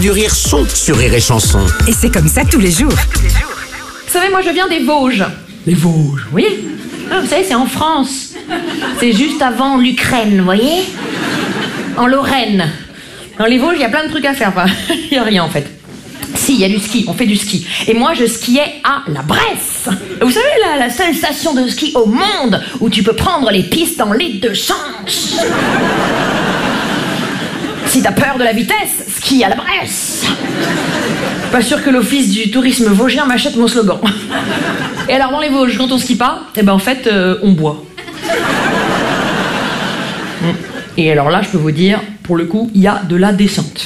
Du rire sont sur Rire et Chanson. Et c'est comme ça tous les jours. Vous savez, moi je viens des Vosges. Les Vosges. Oui. Ah, vous savez, c'est en France. C'est juste avant l'Ukraine, vous voyez? En Lorraine. Dans les Vosges, il y a plein de trucs à faire. Enfin, il n'y a rien en fait. Si, il y a du ski, on fait du ski. Et moi, je skiais à la Bresse. Vous savez, la seule station de ski au monde où tu peux prendre les pistes dans les deux sens. Si t'as peur de la vitesse, skie à la Bresse. Pas sûr que l'office du tourisme vosgien m'achète mon slogan. Et alors, dans les Vosges, quand on skie pas, eh ben en fait, on boit. Et alors là, je peux vous dire, pour le coup, il y a de la descente.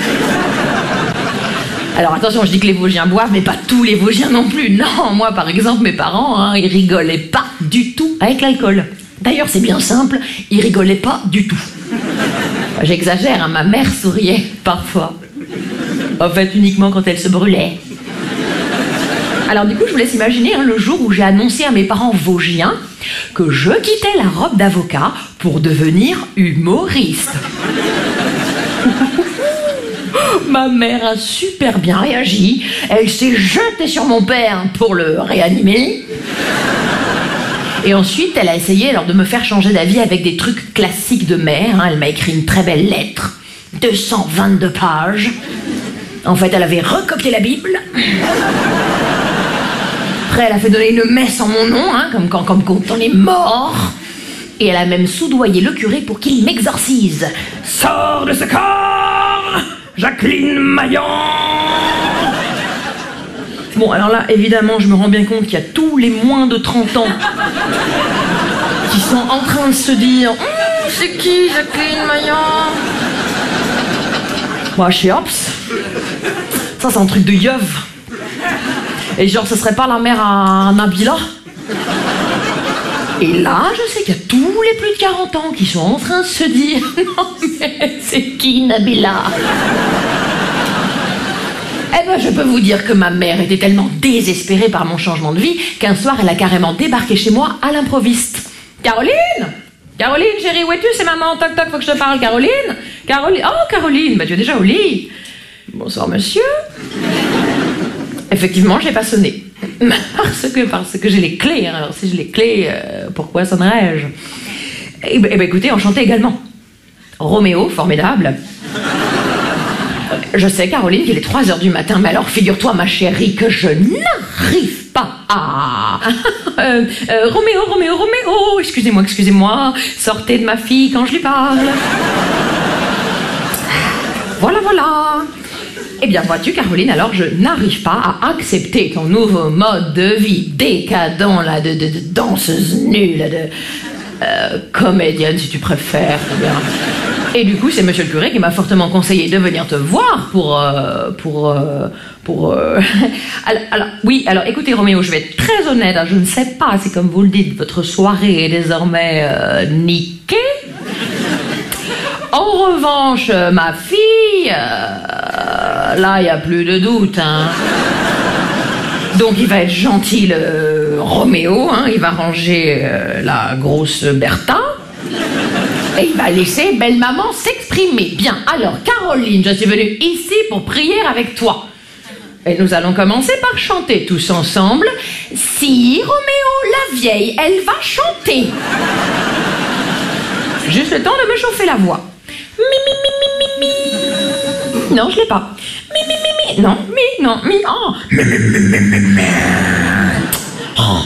Alors attention, je dis que les Vosgiens boivent, mais pas tous les Vosgiens non plus. Non, moi par exemple, mes parents, ils rigolaient pas du tout avec l'alcool. D'ailleurs, c'est bien simple, ils rigolaient pas du tout. J'exagère, ma mère souriait parfois. En fait, uniquement quand elle se brûlait. Alors du coup, je vous laisse imaginer le jour où j'ai annoncé à mes parents vosgiens que je quittais la robe d'avocat pour devenir humoriste. Ma mère a super bien réagi. Elle s'est jetée sur mon père pour le réanimer. Et ensuite, elle a essayé de me faire changer d'avis avec des trucs classiques de mère. Elle m'a écrit une très belle lettre. 222 pages. En fait, elle avait recopié la Bible. Après, elle a fait donner une messe en mon nom, comme quand on est mort. Et elle a même soudoyé le curé pour qu'il m'exorcise. Sors de ce corps, Jacqueline Maillan. Bon, alors là, évidemment, je me rends bien compte qu'il y a tous les moins de 30 ans qui sont en train de se dire « c'est qui Jacqueline Maillan ?» Moi, chez Ops, ça c'est un truc de yeuve. Et genre, ce serait pas la mère à Nabila? Et là, je sais qu'il y a tous les plus de 40 ans qui sont en train de se dire « non mais c'est qui Nabila ?» Eh ben, je peux vous dire que ma mère était tellement désespérée par mon changement de vie qu'un soir, elle a carrément débarqué chez moi à l'improviste. « Caroline ? Caroline, chérie, où es-tu? C'est maman, toc toc, faut que je te parle. Caroline? Caroline? Oh, Caroline, bah tu es déjà au lit. Bonsoir, monsieur. » Effectivement, j'ai pas sonné. Parce que j'ai les clés. Alors, si j'ai les clés, pourquoi sonnerais-je? Eh ben, écoutez, enchanté également. Roméo, formidable. Je sais, Caroline, qu'il est 3h du matin, mais alors figure-toi, ma chérie, que je n'arrive pas à... Roméo, excusez-moi, sortez de ma fille quand je lui parle. Voilà. Eh bien, vois-tu, Caroline, alors je n'arrive pas à accepter ton nouveau mode de vie décadent, là, de danseuse nulle, de comédienne, si tu préfères. Bien. Et du coup, c'est monsieur le curé qui m'a fortement conseillé de venir te voir alors, écoutez, Roméo, je vais être très honnête, je ne sais pas si, comme vous le dites, votre soirée est désormais niquée. En revanche, ma fille, là, il n'y a plus de doute, Donc, il va être gentil, le Roméo, il va ranger la grosse Bertha. Et il va laisser belle maman s'exprimer. Bien, alors, Caroline, je suis venue ici pour prier avec toi. Et nous allons commencer par chanter tous ensemble. Si, Roméo, la vieille, elle va chanter. Juste le temps de me chauffer la voix. Mi. Non, je l'ai pas. Mi. Non, mi. Oh. Oh.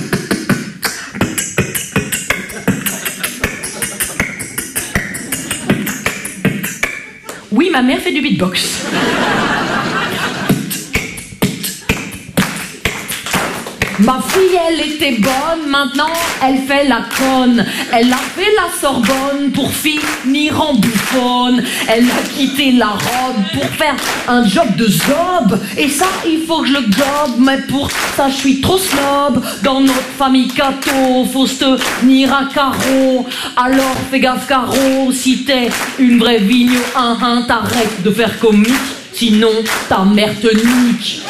Oui, ma mère fait du beatbox. Ma fille, elle était bonne, maintenant elle fait la conne. Elle a fait la Sorbonne pour finir en bouffonne. Elle a quitté la robe pour faire un job de zob. Et ça, il faut que je le gobe, mais pour ça, je suis trop snob. Dans notre famille catho, faut se tenir à carreau. Alors fais gaffe, Caro, si t'es une vraie vigne, t'arrêtes de faire comique, sinon ta mère te nique.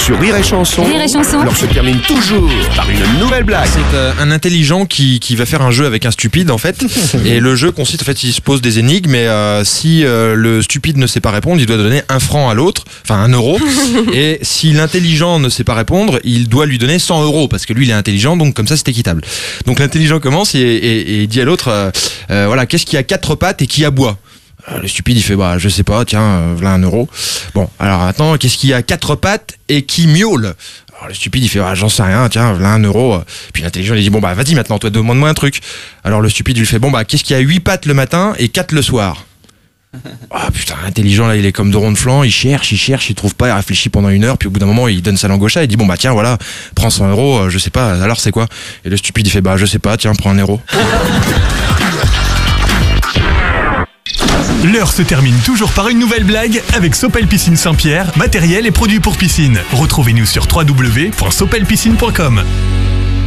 Sur Rire et Chanson, Rire et Chanson. l'heure se termine toujours par une nouvelle blague. C'est un intelligent qui va faire un jeu avec un stupide en fait. Et le jeu consiste en fait, il se pose des énigmes et si le stupide ne sait pas répondre, il doit donner 1 franc à l'autre, enfin 1 euro. Et si l'intelligent ne sait pas répondre, il doit lui donner 100 euros parce que lui il est intelligent, donc comme ça c'est équitable. Donc l'intelligent commence et il dit à l'autre voilà, qu'est-ce qui a 4 pattes et qui aboie? Le stupide il fait je sais pas, tiens, voilà 1 euro. Bon, alors maintenant, qu'est-ce qui a 4 pattes et qui miaule? Alors le stupide il fait j'en sais rien, tiens, voilà 1 euro. Puis l'intelligent il dit vas-y maintenant, toi demande-moi un truc. Alors le stupide il fait qu'est-ce qui a 8 pattes le matin et 4 le soir? Putain, l'intelligent là il est comme de rond de flanc, il cherche, il trouve pas, il réfléchit pendant 1 heure, puis au bout d'un moment il donne sa langue au chat, il dit tiens voilà, prends 100 euros, je sais pas, alors c'est quoi? Et le stupide il fait je sais pas, tiens, prends 1 euro. L'heure se termine toujours par une nouvelle blague avec Sopel Piscine Saint-Pierre, matériel et produits pour piscine. Retrouvez-nous sur www.sopelpiscine.com.